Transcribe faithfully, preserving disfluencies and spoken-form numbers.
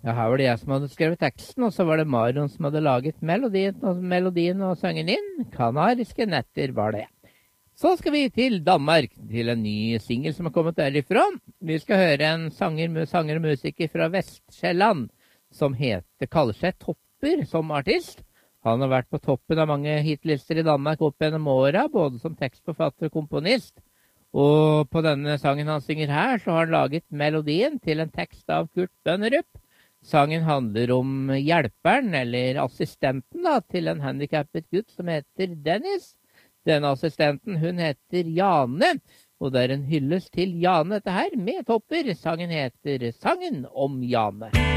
Ja, her var det jeg som hadde skrevet teksten, og så var det Marion som hadde laget melodien og, melodien og sangen inn. Kanariske netter var det. Så skal vi til Danmark, til en ny single som har kommet derifra. Vi skal høre en sanger, sanger og musiker fra Vestsjælland som heter, kaller seg Topper som artist. Han har vært på toppen av mange hitlister i Danmark opp gjennom åra, både som tekstforfatter og komponist. Og på denne sangen han synger her, så har han laget melodien til en tekst av Kurt Bønnerup. Sangen handler om hjelperen, eller assistenten da, til en handikappet gutt som heter Dennis. Denne assistenten, hun heter Jane, og det er en hyllest til Jane dette her, med Topper. Sangen heter Sangen om Jane.